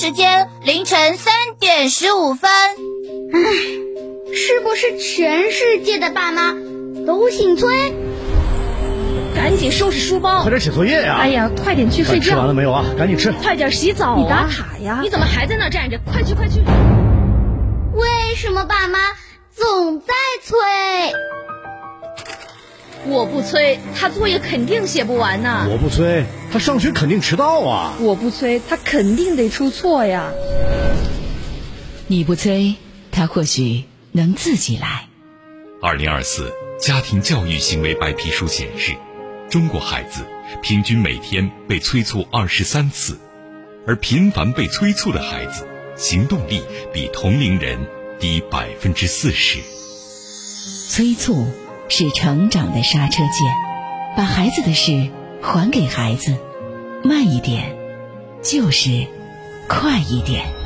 时间凌晨3点15分。 是不是全世界的爸妈都姓崔？ 赶紧收拾书包， 快点写作业呀！ 哎呀，快点去睡觉。 吃完了没有啊？赶紧吃。 快点洗澡啊！你打卡呀！你怎么还在那站着？快去快去！ 为什么爸妈总在催？ 我不催，他作业肯定写不完呐。 我不催，他上学肯定迟到啊。 我不催，他肯定得出错呀。 你不催，他或许能自己来。 2024家庭教育行为白皮书显示，中国孩子平均每天被催促23次，而频繁被催促的孩子行动力比同龄人低40%。 催促是成长的刹车键，把孩子的事还给孩子，慢一点就是快一点。